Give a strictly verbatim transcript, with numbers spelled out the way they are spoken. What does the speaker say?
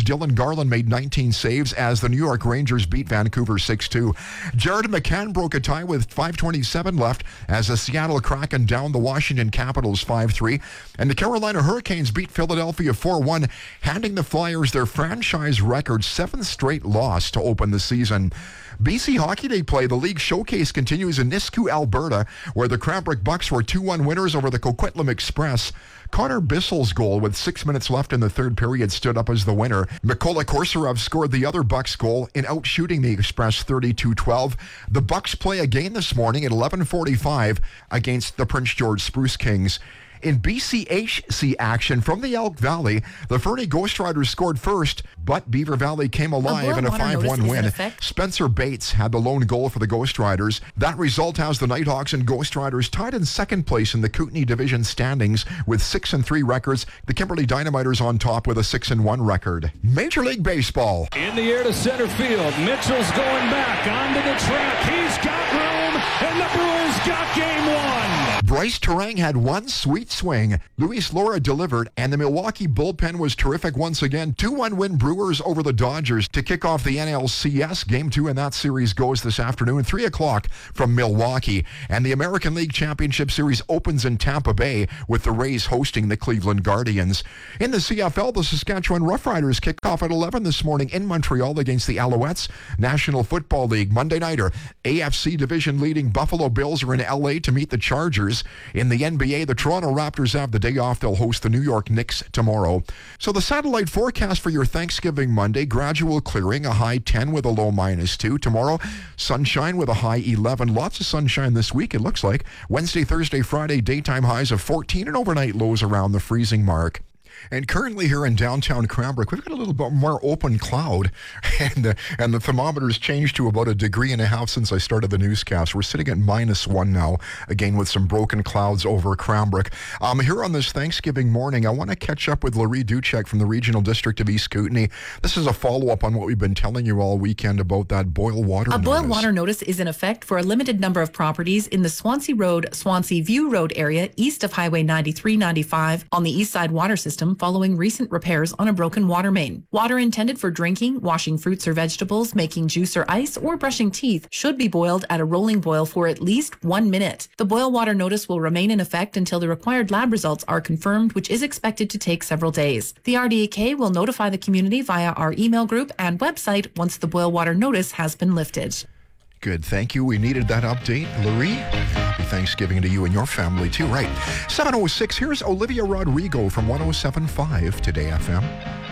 Dylan Garland made nineteen saves as the New York Rangers beat Vancouver six two. Jared McCann broke a tie with five twenty-seven left as the Seattle Kraken downed the Washington Capitals five three. And the Carolina Hurricanes beat Philadelphia four one, handing the Flyers their franchise record seventh straight loss to open the season. B C Hockey Day play, the league showcase continues in Nisku, Alberta, where the Cranbrook Bucks were two one winners over the Coquitlam Express. Connor Bissell's goal with six minutes left in the third period stood up as the winner. Mykola Korsarov scored the other Bucks goal in outshooting the Express thirty-two twelve. The Bucks play again this morning at eleven forty-five against the Prince George Spruce Kings. In B C H C action from the Elk Valley, the Fernie Ghost Riders scored first, but Beaver Valley came alive in a five one win. Spencer Bates had the lone goal for the Ghost Riders. That result has the Nighthawks and Ghost Riders tied in second place in the Kootenay Division standings with six and three records. The Kimberley Dynamiters on top with a six and one record. Major League Baseball. In the air to center field. Mitchell's going back onto the track. He's got room, and the Brewers got game one. Bryce Terang had one sweet swing. Luis Lora delivered, and the Milwaukee bullpen was terrific once again. two one win Brewers over the Dodgers to kick off the N L C S. Game two in that series goes this afternoon, three o'clock from Milwaukee. And the American League Championship Series opens in Tampa Bay with the Rays hosting the Cleveland Guardians. In the C F L, the Saskatchewan Roughriders kick off at eleven this morning in Montreal against the Alouettes. National Football League Monday nighter. A F C division leading Buffalo Bills are in L A to meet the Chargers. In the N B A, the Toronto Raptors have the day off. They'll host the New York Knicks tomorrow. So the satellite forecast for your Thanksgiving Monday, gradual clearing, a high ten with a low minus two. Tomorrow, sunshine with a high eleven. Lots of sunshine this week, it looks like. Wednesday, Thursday, Friday, daytime highs of fourteen and overnight lows around the freezing mark. And currently here in downtown Cranbrook, we've got a little bit more open cloud, and the, and the thermometer's changed to about a degree and a half since I started the newscast. We're sitting at minus one now, again with some broken clouds over Cranbrook. Um, here on this Thanksgiving morning, I want to catch up with Laurie Duchek from the Regional District of East Kootenay. This is a follow-up on what we've been telling you all weekend about that boil water a notice. A boil water notice is in effect for a limited number of properties in the Swansea Road, Swansea View Road area, east of Highway ninety-three ninety-five on the east side water system, following recent repairs on a broken water main. Water intended for drinking, washing fruits or vegetables, making juice or ice, or brushing teeth should be boiled at a rolling boil for at least one minute. The boil water notice will remain in effect until the required lab results are confirmed, which is expected to take several days. The R D A K will notify the community via our email group and website once the boil water notice has been lifted. Good, thank you. We needed that update. Laurie, happy Thanksgiving to you and your family too. Right, seven oh six, here's Olivia Rodrigo from one oh seven point five Today F M.